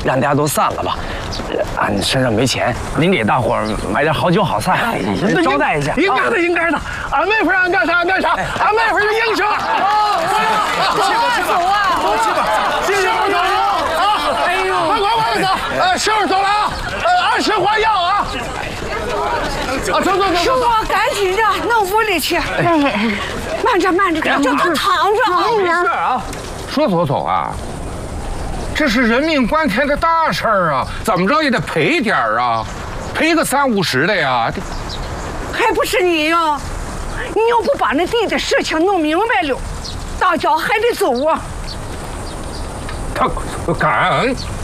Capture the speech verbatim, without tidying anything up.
让大家都散了吧。俺身上没钱，您给大伙儿买点好酒好菜，招待一下。 应该的，应该的。俺妹夫让俺干啥俺干啥，俺妹夫是英雄。 去吧去吧，走啊， 走去吧，谢谢老总啊！哎呦，快快快走！呃，师傅走了啊！呃，按时还药啊！啊，走走走！ 师傅，赶紧的，弄屋里去。哎，慢着慢着，叫他躺着。 没事啊，说走走啊。这是人命关天的大事儿啊，怎么着也得赔点儿啊，赔个三五十的呀。 还不是你呀？你要不把那地的事情弄明白了，大脚还得走啊。 他敢？